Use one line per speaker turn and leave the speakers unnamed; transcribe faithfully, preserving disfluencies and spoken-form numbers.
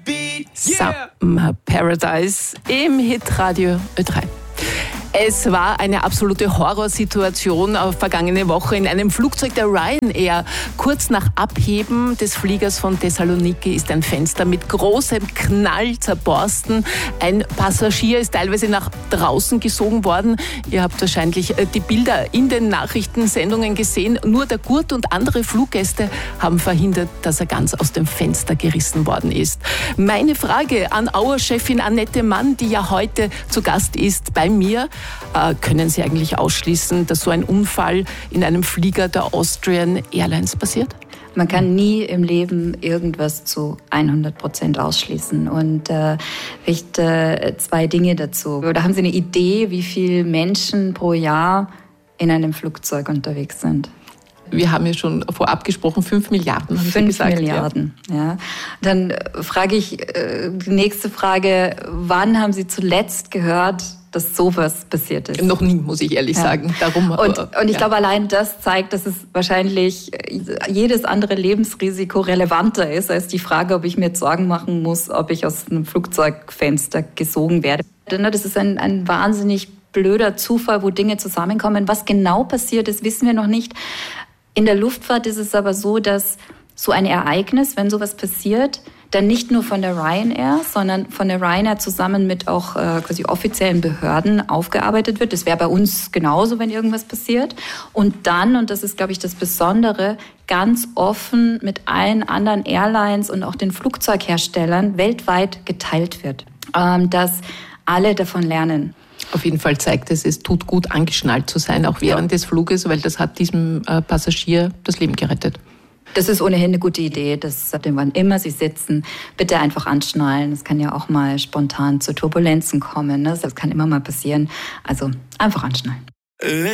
Summer Paradise im Hitradio Ö drei. Es war eine absolute Horrorsituation vergangene Woche in einem Flugzeug der Ryanair. Kurz nach Abheben des Fliegers von Thessaloniki ist ein Fenster mit großem Knall zerborsten. Ein Passagier ist teilweise nach draußen gesogen worden. Ihr habt wahrscheinlich die Bilder in den Nachrichtensendungen gesehen. Nur der Gurt und andere Fluggäste haben verhindert, dass er ganz aus dem Fenster gerissen worden ist. Meine Frage an Auer-Chefin Annette Mann, die ja heute zu Gast ist bei mir. Können Sie eigentlich ausschließen, dass so ein Unfall in einem Flieger der Austrian Airlines passiert?
Man kann nie im Leben irgendwas zu hundert Prozent ausschließen. Und äh, vielleicht äh, zwei Dinge dazu. Oder haben Sie eine Idee, wie viele Menschen pro Jahr in einem Flugzeug unterwegs sind?
Wir haben ja schon vorab gesprochen, fünf Milliarden, haben Sie gesagt.
fünf Milliarden, ja. ja. Dann frage ich äh, die nächste Frage, wann haben Sie zuletzt gehört, dass sowas passiert ist?
Noch nie, muss ich ehrlich ja. sagen. Darum,
und, und ich ja. glaube, allein das zeigt, dass es wahrscheinlich jedes andere Lebensrisiko relevanter ist, als die Frage, ob ich mir jetzt Sorgen machen muss, ob ich aus einem Flugzeugfenster gesogen werde. Das ist ein, ein wahnsinnig blöder Zufall, wo Dinge zusammenkommen. Was genau passiert ist, wissen wir noch nicht. In der Luftfahrt ist es aber so, dass so ein Ereignis, wenn sowas passiert, dann nicht nur von der Ryanair, sondern von der Ryanair zusammen mit auch äh, quasi offiziellen Behörden aufgearbeitet wird. Das wäre bei uns genauso, wenn irgendwas passiert. Und dann, und das ist, glaube ich, das Besondere, ganz offen mit allen anderen Airlines und auch den Flugzeugherstellern weltweit geteilt wird, ähm, dass alle davon lernen.
Auf jeden Fall zeigt es, es tut gut, angeschnallt zu sein, auch während ja. des Fluges, weil das hat diesem äh, Passagier das Leben gerettet.
Das ist ohnehin eine gute Idee, dass wann immer Sie sitzen, bitte einfach anschnallen. Es kann ja auch mal spontan zu Turbulenzen kommen. Ne? Das kann immer mal passieren. Also einfach anschnallen.